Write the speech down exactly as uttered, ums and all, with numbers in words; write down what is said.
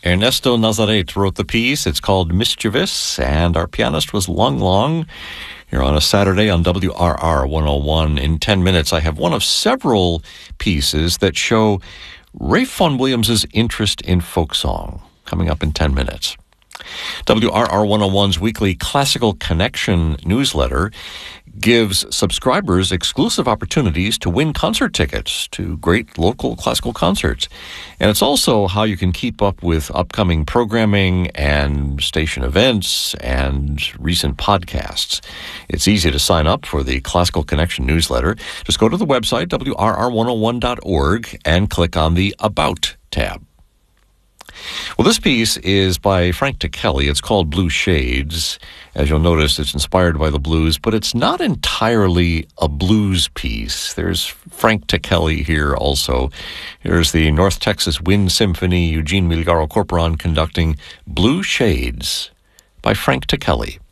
Ernesto Nazaret wrote the piece. It's called Mischievous, and our pianist was Lung Long. Here on a Saturday on W R R one oh one. In ten minutes, I have one of several pieces that show Ralph Vaughan Williams' interest in folk song, coming up in ten minutes. W R R one oh one's weekly Classical Connection newsletter gives subscribers exclusive opportunities to win concert tickets to great local classical concerts. And it's also how you can keep up with upcoming programming and station events and recent podcasts. It's easy to sign up for the Classical Connection newsletter. Just go to the website, W R R one oh one dot org, and click on the About tab. Well, this piece is by Frank Ticheli. It's called Blue Shades. As you'll notice, it's inspired by the blues, but it's not entirely a blues piece. There's Frank Ticheli here also. Here's the North Texas Wind Symphony, Eugene Milgaro Corporon conducting Blue Shades by Frank Ticheli.